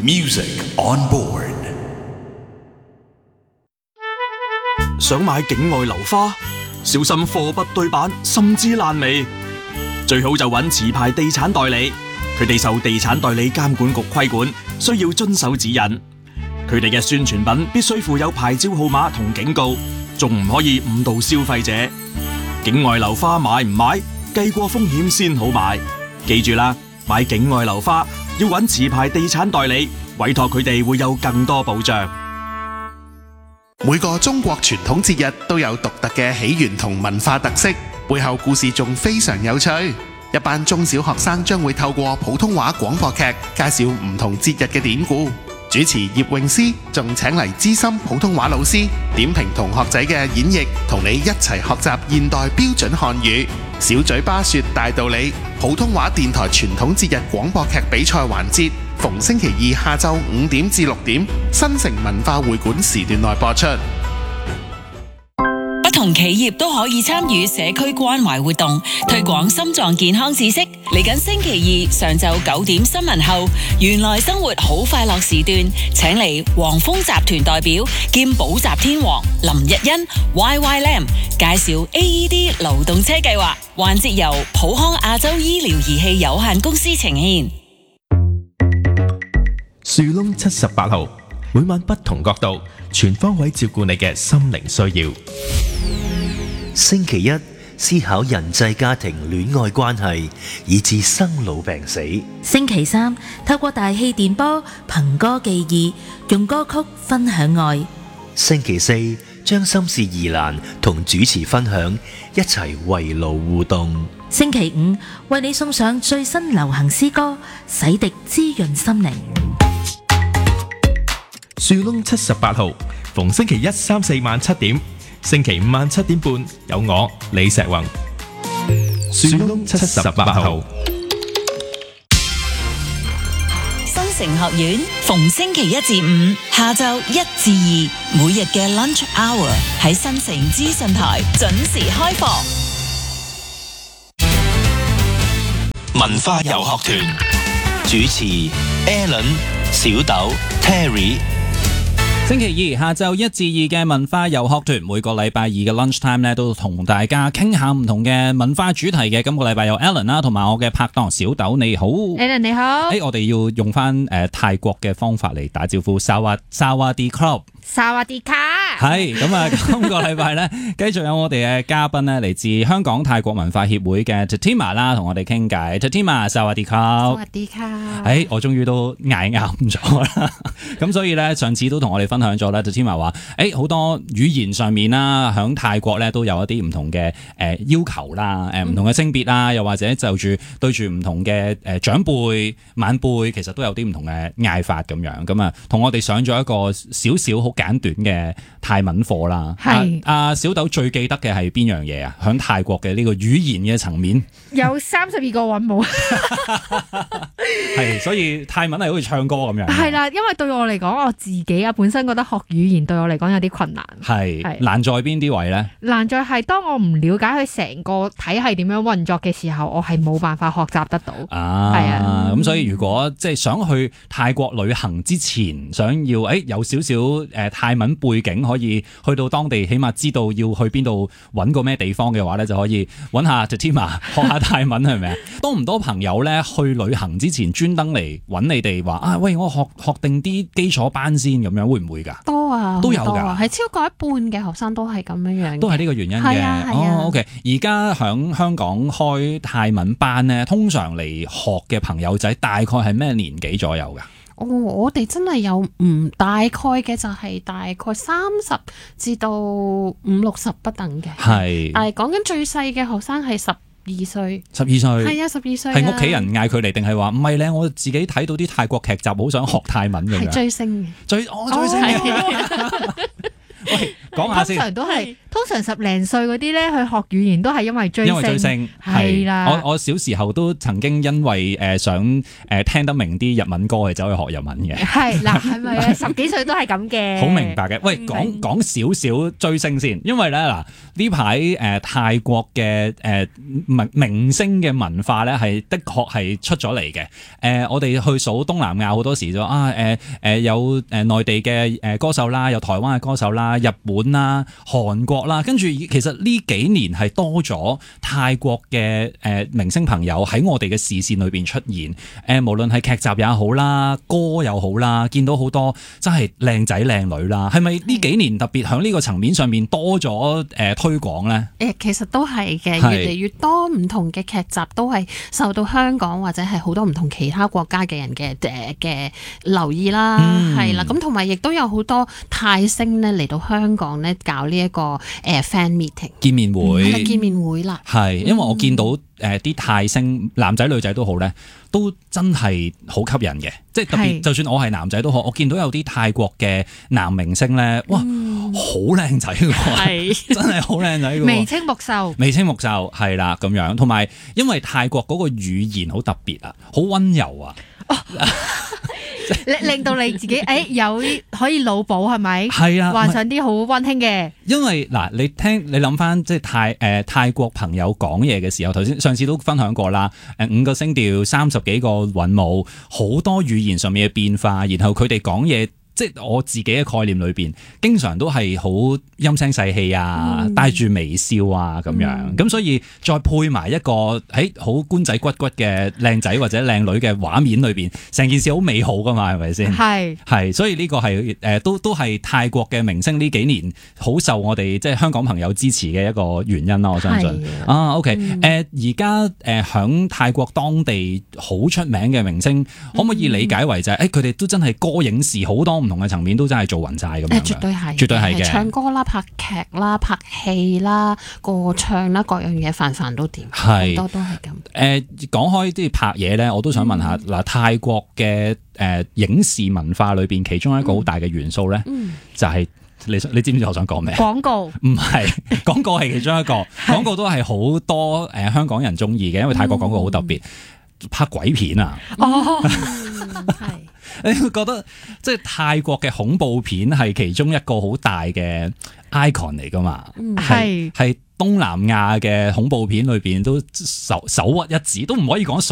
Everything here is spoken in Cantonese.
Music on board。 想買境外樓花，小心貨不對版，甚至爛尾。最好就揾持牌地產代理，佢哋受地產代理監管局規管，需要遵守指引。佢哋嘅宣傳品必須附有牌照號碼同警告，仲唔可以誤導消費者。境外樓花買唔買，計過風險先好買。記住啦，買境外樓花要揾持牌地產代理，委託佢哋會有更多保障。 每個中國傳統節日都有獨特嘅起源同文化特色，背後故事仲非常有趣。一班中小學生將會透過普通話廣播劇介紹唔同節日嘅典故。主持葉詠詩仲請嚟資深普通話老師點評同學仔嘅演繹，同你一齊學習現代標準漢語。小嘴巴說大道理，普通話電台傳統節日廣播劇比賽環節，逢星期二下晝5點至6點，新城文化會館時段內播出。 不同企業都可以參與社區關懷活動，推廣心臟健康知識。嚟緊星期二上晝9點新聞後，原來生活好快樂時段，請嚟黃蜂集團代表兼補習天王林日欣 YY Lam 介紹 AED 流動車計劃。環節由普康亞洲醫療儀器有限公司呈現。 樹窿78號，每晚不同角度，全方位照顧你嘅心靈需要。 星期一思考人際家庭戀愛關係，以至生老病死。 星期三透過大氣電波憑歌寄意，用歌曲分享愛。 星期四將心事疑難同主持分享，一齊圍爐互動。 星期五為你送上最新流行詩歌，洗滌滋潤心靈。 樹窿78號，逢星期一、3、4晚7點，星期五晚7點半有我李石宏。樹窿78號。 新城學院逢星期一至五下晝1至2，每日嘅 lunch hour 喺新城資訊台準時開課。 文化遊學團主持 Alan、小豆、Terry。 星期二下晝1至2嘅文化遊學團，每個禮拜二嘅 lunch time 咧，都同大家傾下唔同嘅文化主題嘅。今個禮拜有 Alan 啦，同埋我嘅拍檔小豆，你好 ，Alan 你好。 我哋要用翻泰國嘅方法嚟打招呼，沙瓦迪club。 薩瓦迪卡， 係咁啊！今個禮拜咧，繼續有我哋嘅嘉賓咧，嚟自香港泰國文化協會嘅 Tatima 啦，同我哋傾偈。Tatima，薩瓦迪卡， 薩瓦迪卡。 我終於都嗌啱咗啦。咁所以咧，上次都同我哋分享咗啦。Tatima 話，好多語言上面啦，響泰國咧都有一啲唔同嘅要求啦，唔同嘅性別啦，又或者就住對住唔同嘅長輩晚輩，其實都有啲唔同嘅嗌法咁樣。咁啊，同我哋上咗一個少少好簡短嘅泰文課啦。係小豆最記得嘅係邊樣嘢啊？響泰國嘅呢個語言嘅層面， 有32個韻母。 係，所以泰文係好似唱歌咁樣。 係啦，因為對我嚟講，我自己本身覺得學語言對我嚟講有啲困難。 係難在邊啲位咧？ 難在係當我唔了解佢成個體系點樣運作嘅時候，我係冇辦法學習得到。 咁所以如果即係想去泰國旅行之前，想要有少少泰文背景，可以去到當地，起碼知道要去邊度揾個咩地方嘅話咧，就可以揾下 Tatima 學下泰文係咪啊？多唔多朋友咧去旅行之前專登嚟揾你哋話喂，我學定啲基礎班先咁樣，會唔會㗎？ 多啊， 都有㗎， 係超過一半嘅學生都係咁樣， 都係呢個原因嘅。OK， 而家響香港開泰文班咧，通常嚟學嘅朋友仔大概係咩年紀左右㗎？ 我哋真係有大概嘅就係大概30至到50-60不等嘅。係，但係講緊最細嘅學生係12歲。12歲係啊，12歲係屋企人嗌佢嚟，定係話唔係咧？我自己睇到啲泰國劇集，好想學泰文嘅。係追星嘅， 追星嘅。喂， 講下先。 通常10零歲嗰啲咧去學語言都係因為追星，係啦。 我小時候都曾經因為想聽得明啲日文歌，係走去學日文嘅。 係嗱，係咪啊？10幾歲都係咁嘅。 好明白嘅。喂，講少少追星先，因為咧嗱呢排泰國嘅明星嘅文化咧係的確係出咗嚟嘅。我哋去數東南亞好多時就有內地嘅歌手啦，有台灣嘅歌手啦，日本啦、韓國啦，跟住其實呢幾年係多咗泰國嘅明星朋友喺我哋嘅視線裏邊出現。無論係劇集也好啦，歌又好啦，見到好多真係靚仔靚女啦。係咪呢幾年特別喺呢個層面上面多咗推廣呢？ 其實都係嘅，越嚟越多唔同嘅劇集都係受到香港或者係好多唔同其他國家嘅人嘅留意啦，係啦。咁同埋亦都有好多泰星咧嚟到香港咧搞呢一個fan meeting 見面會啦。 係，因為我見到啲泰星男仔女仔都好咧，都真係好吸引嘅。即係特別，就算我係男仔都好，我見到有啲泰國嘅男明星咧，哇，好靚仔喎，真係好靚仔嘅， 眉清目秀係啦咁樣。同埋因為泰國嗰個語言好特別啊，好溫柔啊。 令到你自己有可以腦補係咪？係啊，幻想啲好溫馨嘅。因為嗱，你諗翻即係泰國朋友講嘢嘅時候，頭先上次都分享過啦。5個聲調，30幾個韻母，好多語言上面嘅變化，然後佢哋講嘢。即係我自己嘅概念裏邊，經常都係好陰聲細氣啊，帶住微笑啊咁樣。咁所以再配埋一個好官仔骨骨嘅靚仔或者靚女嘅畫面裏邊，成件事好美好噶嘛，係咪先？係，所以呢個係都係泰國嘅明星呢幾年好受我哋即係香港朋友支持嘅一個原因啦。我相信OK，而家響泰國當地好出名嘅明星，可唔可以理解為就係佢哋都真係歌影視好多唔同嘅層面都真係做勻晒咁樣？絕對係嘅。唱歌啦、拍劇啦、拍戲啦、歌唱啦，各樣嘢泛都掂，好多都係咁。講開啲拍嘢咧，我都想問下嗱，泰國嘅影視文化裏邊，其中一個好大嘅元素咧，就係你知唔知我想講咩？廣告唔係，廣告係其中一個，廣告都係好多香港人中意嘅，因為泰國廣告好特別，拍鬼片啊。係。你會覺得即係泰國嘅恐怖片係其中一個好大嘅 icon 嚟噶嘛？係東南亞嘅恐怖片裏邊都首屈一指，都唔可以講